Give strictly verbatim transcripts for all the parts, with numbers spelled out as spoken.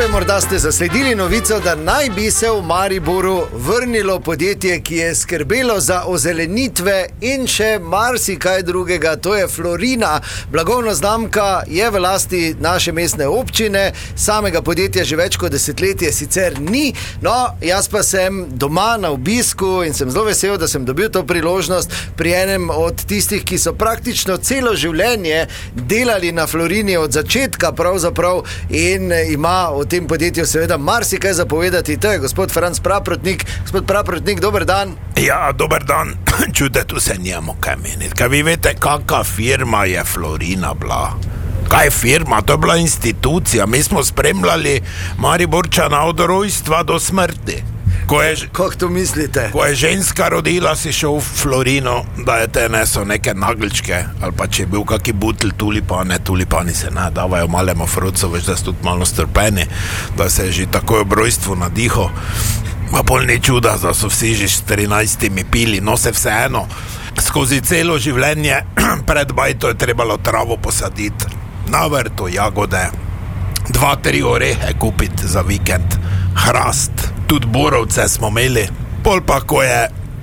morda ste zasledili novico, da naj bi se v Mariboru vrnilo podjetje, ki je skrbelo za ozelenitve in še marsikaj drugega. To je Florina. Blagovna znamka je v lasti naše mestne občine, samega podjetja že več kot desetletje sicer ni. No, jaz pa sem doma na obisku in sem zelo vesel, da sem dobil to priložnost pri enem od tistih, ki so praktično celo življenje delali na Florini od začetka pravzaprav in ima o tem podjetju seveda marsikaj zapovedati. To je gospod Franc Praprotnik. Gospod Praprotnik, dober dan. Ja, dober dan. Čude, tu se njemu kaj meniti. Kaj vi veste, kakva firma je Florina bila? Kaj je firma? To je bila institucija. Mi smo spremljali Mariborčana od rojstva do smrti. Ko je, Kako to mislite? Ko je ženska rodila, si šel v Florino, da je te neso neke nagličke, ali pa če je bil kaki butelj tulipane, tulipani se ne davajo malemu frucu, veš, da so tudi malo strpeni, da se je že takoj ob rojstvu nadiho. Ma pol ni čuda, da so vsi že s trinajstimi pili, no se vseeno. Skozi celo življenje pred bajto je trebalo travo posaditi, na vrtu jagode, dva, tri orehe kupiti za vikend, hrast, tudi borovce smo imeli. Pol pa, ko je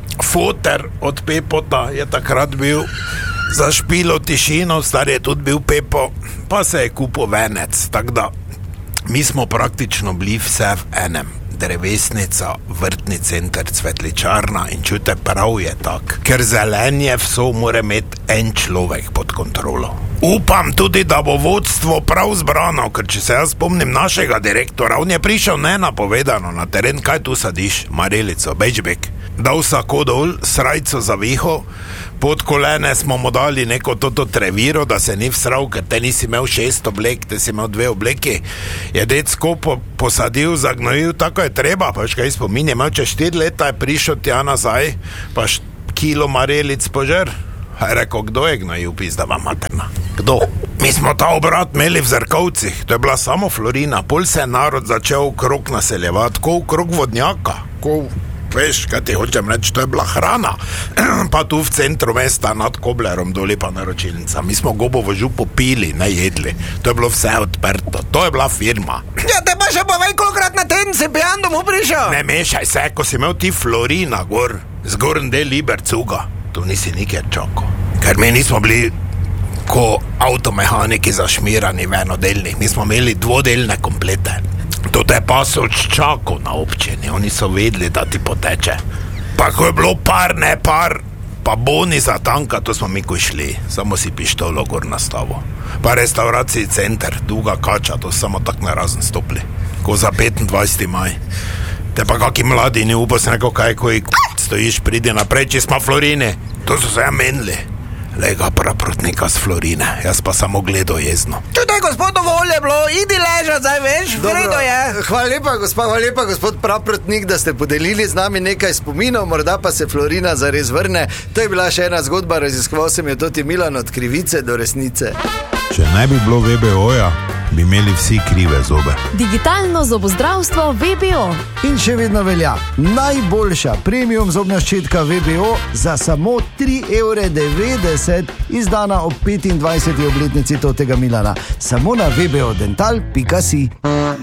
foter od Pepota, je takrat bil za špilo tišino, star je tudi bil Pepo, pa se je kupil venec, tako da mi smo praktično bili vse v enem. Drevesnica, vrtni center, cvetličarna in čute, prav je tak, ker zelenje vso mora imeti en človek pod kontrolo. Upam tudi, da bo vodstvo prav zbrano, ker če se jaz spomnim našega direktora, on je prišel nenapovedano na teren, kaj tu sadiš, marelico, bečbek, dal sako dol, srajco za viho, pod kolene smo mu dali neko toto treviro, da se ni vsral, ker te nisi imel šest oblek, te si imel dve obleki, je decko po, posadil, zagnojil, tako je treba, pa škaj spomin, je imel če štiri leta, je prišel tja nazaj, pa št, kilo marelic požer. Je rekel, kdo je gnojil, pizdava materna? Kdo? Mi smo ta obrat imeli v Zrkovcih, to je bila samo Florina, pol se je narod začel krog naseljevati, ko krog vodnjaka, ko, veš, kaj ti hočem reči, to je bila hrana, pa tu v centru mesta nad Koblerom doli pa naročilnica, mi smo gobovo župo pili, ne jedli, to je bilo vse odprto, to je bila firma. Ja, te pa še povej, kolikrat na teden si pijan domov prišel? Ne mešaj se, ko si imel ti Florina gor, zgorn del Libercuga, tu nisi nikjer čakal, ker mi nismo bili ko avtomehaniki zašmirani v enodelnih, mi smo imeli dvodelne komplete. To te pa so čakal na občini, oni so vedeli, da ti poteče. Pa ko je bilo par, ne par, pa boni za tanka, to smo mi ko šli, samo si pištolo gor nastavo. Pa restauraciji center, Duga Kača, to samo tak narazen stopli, ko za petindvajseti maj. Te pa kaki mladi ni upal, sem rekel, kaj ko stojiš, pridi naprej, če smo Florini. To so se ja menili. Lega Praprotnika z Florine, jaz pa samo gledal jezno. Čutaj, gospod, volje bilo, idi ležat, zdaj veš, vredo je. Hvala lepa, gospod, hvala lepa, gospod Praprotnik, da ste podelili z nami nekaj spominov, morda pa se Florina zares vrne. To je bila še ena zgodba, raziskoval sem jo toti Milan od krivice do resnice. Če ne bi bilo V B O-ja, bi imeli vsi krive zobe. Digitalno zobozdravstvo V B O. In še vedno velja najboljša premium zobna ščetka V B O za samo tri evre devetdeset, izdana ob petindvajseti obletnici totega Milana. Samo na v b o dental pika si.